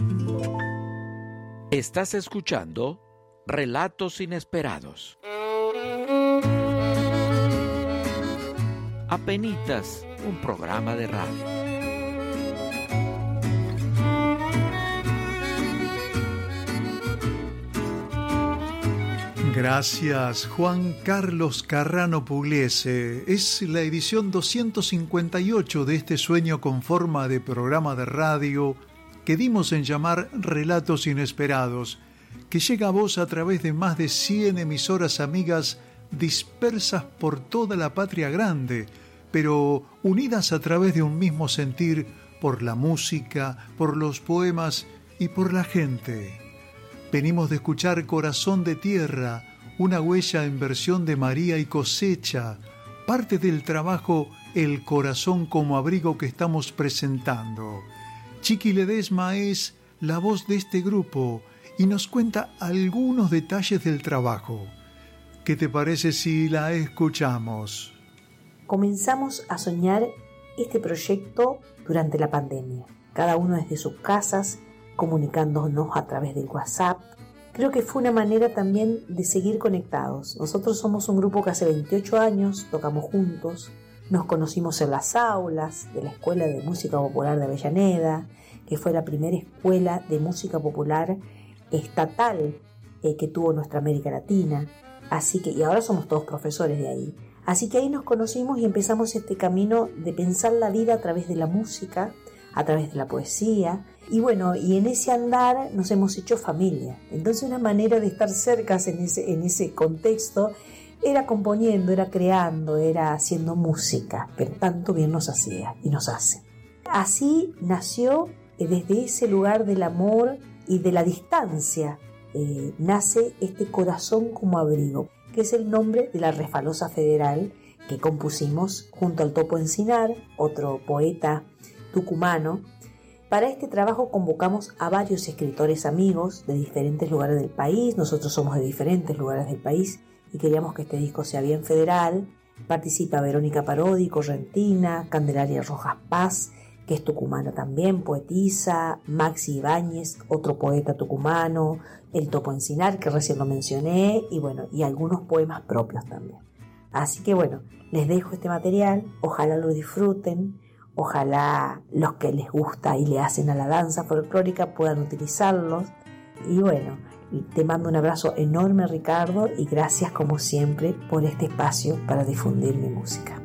Estás escuchando Relatos Inesperados. Apenitas, un programa de radio. Gracias, Juan Carlos Carrano Pugliese. Es la edición 258 de este sueño con forma de programa de radio que dimos en llamar Relatos Inesperados, que llega a vos a través de más de 100 emisoras amigas dispersas por toda la patria grande, pero unidas a través de un mismo sentir por la música, por los poemas y por la gente. Venimos de escuchar Corazón de Tierra, una huella en versión de María y Cosecha, parte del trabajo El Corazón como Abrigo que estamos presentando. Chiqui Ledesma es la voz de este grupo y nos cuenta algunos detalles del trabajo. ¿Qué te parece si la escuchamos? Comenzamos a soñar este proyecto durante la pandemia, cada uno desde sus casas, comunicándonos a través del WhatsApp. Creo que fue una manera también de seguir conectados. Nosotros somos un grupo que hace 28 años tocamos juntos, nos conocimos en las aulas de la Escuela de Música Popular de Avellaneda, que fue la primera escuela de música popular estatal que tuvo nuestra América Latina. Así que, y ahora somos todos profesores de ahí. Así que ahí nos conocimos y empezamos este camino de pensar la vida a través de la música, a través de la poesía, y bueno, y en ese andar nos hemos hecho familia. Entonces una manera de estar cercas en ese contexto era componiendo, era creando, era haciendo música, pero tanto bien nos hacía y nos hace. Así nació, desde ese lugar del amor y de la distancia, nace este Corazón como Abrigo, que es el nombre de la Refalosa Federal que compusimos junto al Topo Encinar, otro poeta tucumano. Para este trabajo convocamos a varios escritores amigos de diferentes lugares del país. Nosotros somos de diferentes lugares del país y queríamos que este disco sea bien federal. Participa Verónica Parodi, correntina, Candelaria Rojas Paz, que es tucumana también, poetisa, Maxi Ibáñez, otro poeta tucumano, el Topo Encinar, que recién lo mencioné, y bueno, y algunos poemas propios también. Así que bueno, les dejo este material, ojalá lo disfruten, ojalá los que les gusta y le hacen a la danza folclórica puedan utilizarlos. Y bueno, te mando un abrazo enorme, Ricardo, y gracias como siempre por este espacio para difundir mi música.